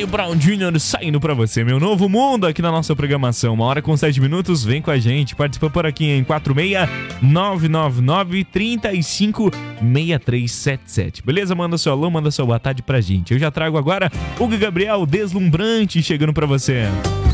Charlie Brown Jr. saindo pra você, meu novo mundo aqui na nossa programação. 1h com 7 minutos, vem com a gente. Participa por aqui em 46999356377. Beleza? Manda seu alô, manda sua boa tarde pra gente. Eu já trago agora o Gabriel Deslumbrante chegando pra você.